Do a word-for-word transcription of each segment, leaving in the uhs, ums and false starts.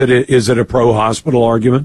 Is it a pro-hospital argument?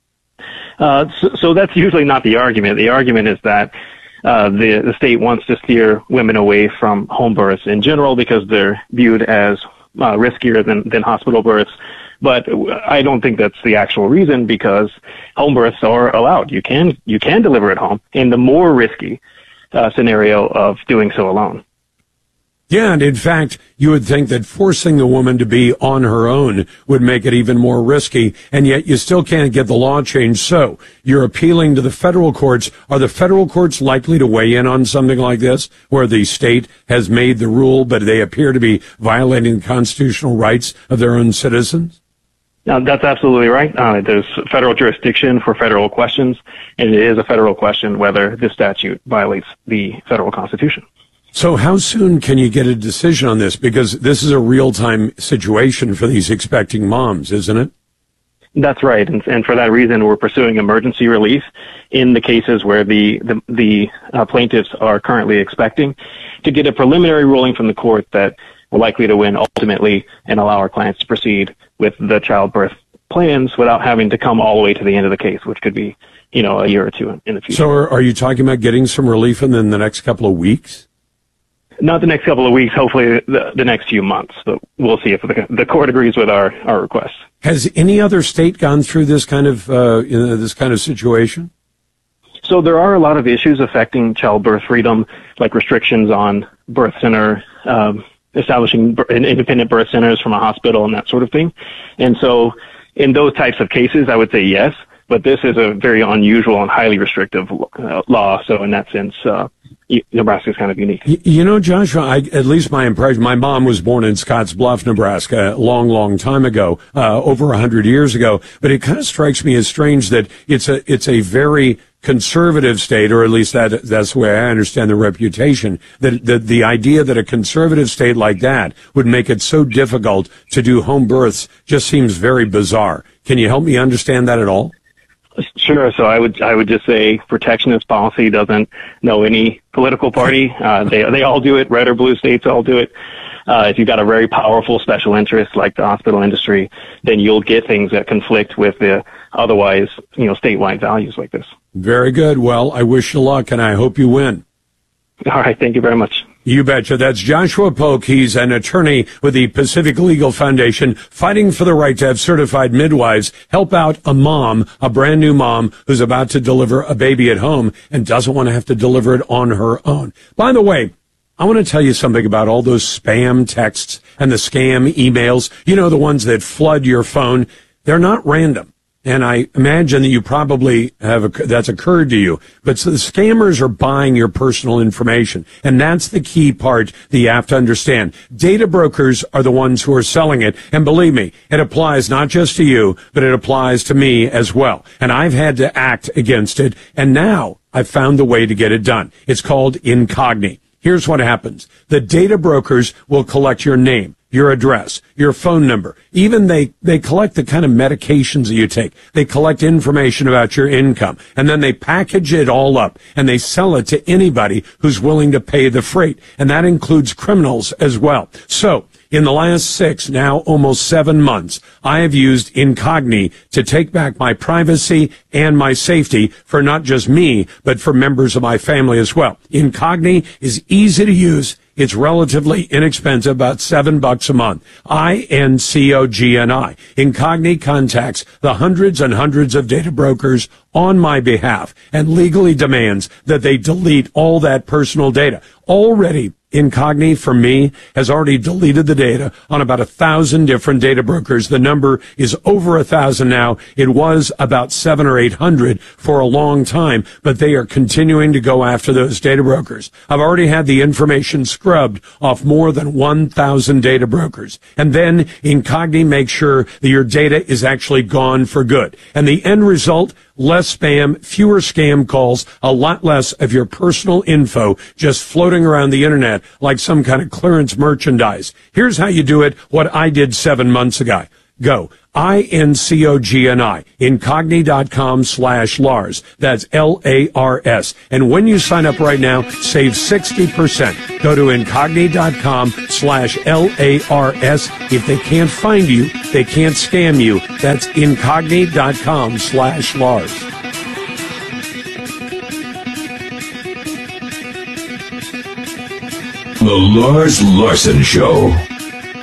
Uh, so, so that's usually not the argument. The argument is that uh, the, the state wants to steer women away from home births in general because they're viewed as uh, riskier than, than hospital births. But I don't think that's the actual reason, because home births are allowed. You can you can deliver at home in the more risky uh, scenario of doing so alone. Yeah, and in fact, you would think that forcing the woman to be on her own would make it even more risky, and yet you still can't get the law changed. So you're appealing to the federal courts. Are the federal courts likely to weigh in on something like this, where the state has made the rule, but they appear to be violating the constitutional rights of their own citizens? Now, that's absolutely right. Uh, there's federal jurisdiction for federal questions, and it is a federal question whether this statute violates the federal constitution. So how soon can you get a decision on this? Because this is a real-time situation for these expecting moms, isn't it? That's right. And, and for that reason, we're pursuing emergency relief in the cases where the, the, the uh, plaintiffs are currently expecting, to get a preliminary ruling from the court that we're likely to win ultimately and allow our clients to proceed with the childbirth plans without having to come all the way to the end of the case, which could be, you know, a year or two in, in the future. So are, are you talking about getting some relief in the next couple of weeks? Not the next couple of weeks, hopefully the, the next few months, but we'll see if the, the court agrees with our, our requests. Has any other state gone through this kind of, uh, this kind of situation? So there are a lot of issues affecting childbirth freedom, like restrictions on birth center, um, establishing independent birth centers from a hospital and that sort of thing. And so in those types of cases, I would say yes, but this is a very unusual and highly restrictive uh, law. So in that sense, uh, Nebraska is kind of unique. You know, Joshua, I, at least my impression, my mom was born in Scottsbluff, Nebraska, a long, long time ago, uh, over a hundred years ago. But it kind of strikes me as strange that it's a, it's a very conservative state, or at least that, that's the way I understand the reputation, that the, the idea that a conservative state like that would make it so difficult to do home births just seems very bizarre. Can you help me understand that at all? Sure. So I would I would just say protectionist policy doesn't know any political party. Uh, they they all do it. Red or blue states all do it. Uh, if you've got a very powerful special interest like the hospital industry, then you'll get things that conflict with the otherwise, you know, statewide values like this. Very good. Well, I wish you luck, and I hope you win. All right. Thank you very much. You betcha. That's Joshua Polk. He's an attorney with the Pacific Legal Foundation, fighting for the right to have certified midwives help out a mom, a brand new mom who's about to deliver a baby at home and doesn't want to have to deliver it on her own. By the way, I want to tell you something about all those spam texts and the scam emails. You know, the ones that flood your phone. They're not random. And I imagine that you probably have, that's occurred to you. But so the scammers are buying your personal information. And that's the key part that you have to understand. Data brokers are the ones who are selling it. And believe me, it applies not just to you, but it applies to me as well. And I've had to act against it. And now I've found the way to get it done. It's called Incogni. Here's what happens. The data brokers will collect your name, your address, your phone number. Even they, they collect the kind of medications that you take. They collect information about your income. And then they package it all up and they sell it to anybody who's willing to pay the freight. And that includes criminals as well. So in the last six, now almost seven months, I have used Incogni to take back my privacy and my safety for not just me, but for members of my family as well. Incogni is easy to use. It's relatively inexpensive, about seven bucks a month. I N C O G N I. Incogni contacts the hundreds and hundreds of data brokers on my behalf and legally demands that they delete all that personal data. Already, Incogni, for me, has already deleted the data on about a thousand different data brokers. The number is over a thousand now. It was about seven or eight hundred for a long time, but they are continuing to go after those data brokers. I've already had the information scrubbed off more than one thousand data brokers. And then Incogni makes sure that your data is actually gone for good. And the end result, less spam, fewer scam calls, a lot less of your personal info just floating around the internet like some kind of clearance merchandise. Here's how you do it, what I did seven months ago. Go. I N C O G N I. Incogni.com slash Lars. That's L A R S. And when you sign up right now, save sixty percent. Go to Incogni.com slash L A R S. If they can't find you, they can't scam you. That's Incogni.com slash Lars. The Lars Larson Show.